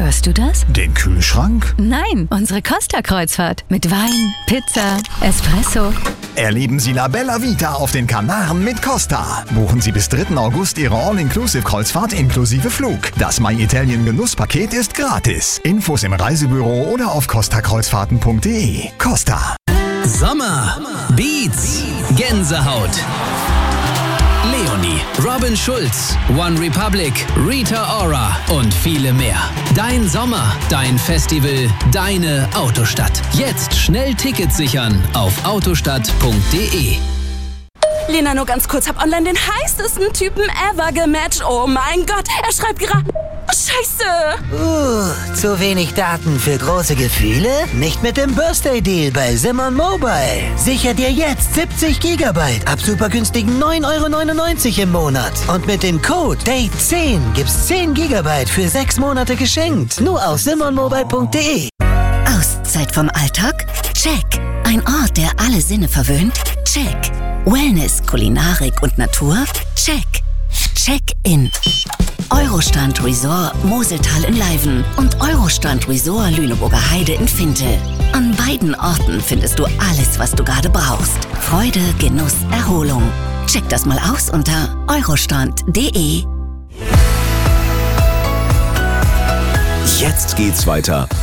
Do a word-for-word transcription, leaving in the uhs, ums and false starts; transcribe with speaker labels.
Speaker 1: Hörst du das?
Speaker 2: Den Kühlschrank?
Speaker 1: Nein, unsere Costa-Kreuzfahrt. Mit Wein, Pizza, Espresso.
Speaker 2: Erleben Sie La Bella Vita auf den Kanaren mit Costa. Buchen Sie bis dritten August Ihre All-Inclusive-Kreuzfahrt inklusive Flug. Das My Italien Genusspaket ist gratis. Infos im Reisebüro oder auf costa kreuzfahrten punkt de. Costa.
Speaker 3: Sommer, Beats, Gänsehaut. Leonie, Robin Schulz, One Republic, Rita Ora und viele mehr. Dein Sommer, dein Festival, deine Autostadt. Jetzt schnell Tickets sichern auf autostadt punkt de.
Speaker 4: Lena, nur ganz kurz, hab online den heißesten Typen ever gematcht. Oh mein Gott, er schreibt gerade... Scheiße!
Speaker 5: Uh, zu wenig Daten für große Gefühle? Nicht mit dem Birthday-Deal bei Simon Mobile. Sicher dir jetzt siebzig Gigabyte ab super günstigen neun Euro neunundneunzig im Monat. Und mit dem Code Date zehn gibt's zehn Gigabyte für sechs Monate geschenkt. Nur auf simon mobile punkt de.
Speaker 6: Auszeit vom Alltag? Check. Ein Ort, der alle Sinne verwöhnt? Check. Wellness, Kulinarik und Natur? Check. Check-in. Eurostrand Resort Moseltal in Leiven und Eurostrand Resort Lüneburger Heide in Finte. An beiden Orten findest du alles, was du gerade brauchst. Freude, Genuss, Erholung. Check das mal aus unter eurostrand punkt de.
Speaker 7: Jetzt geht's weiter